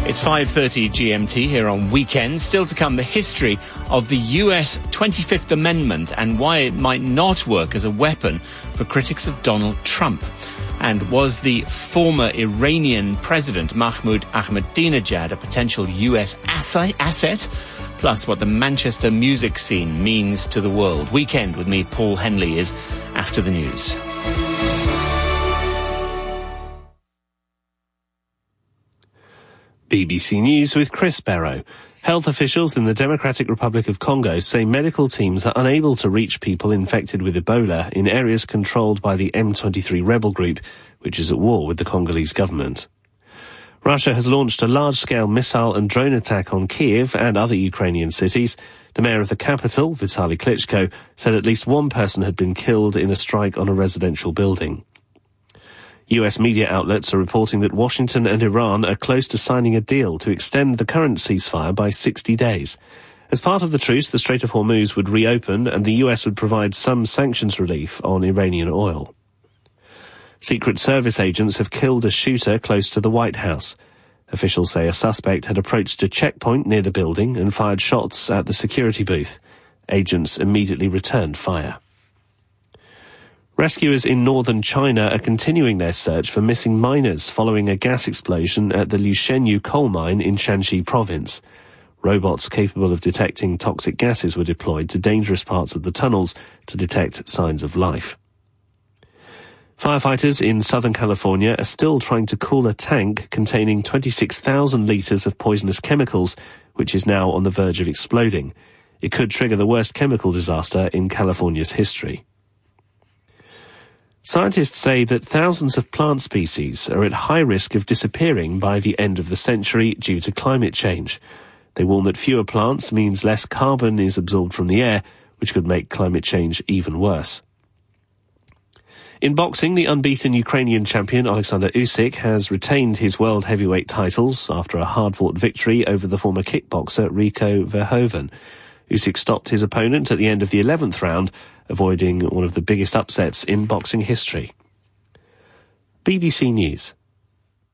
It's 5:30 GMT here on Weekend. Still to come, the history of the US 25th Amendment and why it might not work as a weapon for critics of Donald Trump. And was the former Iranian president Mahmoud Ahmadinejad a potential US asset? Plus what the Manchester music scene means to the world. Weekend with me, Paul Henley, is after the news. BBC News with Chris Barrow. Health officials in the Democratic Republic of Congo say medical teams are unable to reach people infected with Ebola in areas controlled by the M23 rebel group, which is at war with the Congolese government. Russia has launched a large-scale missile and drone attack on Kiev and other Ukrainian cities. The mayor of the capital, Vitaly Klitschko, said at least one person had been killed in a strike on a residential building. US media outlets are reporting that Washington and Iran are close to signing a deal to extend the current ceasefire by 60 days. As part of the truce, the Strait of Hormuz would reopen and the US would provide some sanctions relief on Iranian oil. Secret Service agents have killed a shooter close to the White House. Officials say a suspect had approached a checkpoint near the building and fired shots at the security booth. Agents immediately returned fire. Rescuers in northern China are continuing their search for missing miners following a gas explosion at the Liushenyu coal mine in Shanxi province. Robots capable of detecting toxic gases were deployed to dangerous parts of the tunnels to detect signs of life. Firefighters in Southern California are still trying to cool a tank containing 26,000 litres of poisonous chemicals, which is now on the verge of exploding. It could trigger the worst chemical disaster in California's history. Scientists say that thousands of plant species are at high risk of disappearing by the end of the century due to climate change. They warn that fewer plants means less carbon is absorbed from the air, which could make climate change even worse. In boxing, the unbeaten Ukrainian champion Alexander Usyk has retained his world heavyweight titles after a hard-fought victory over the former kickboxer Rico Verhoeven. Usyk stopped his opponent at the end of the 11th round, avoiding one of the biggest upsets in boxing history. BBC News.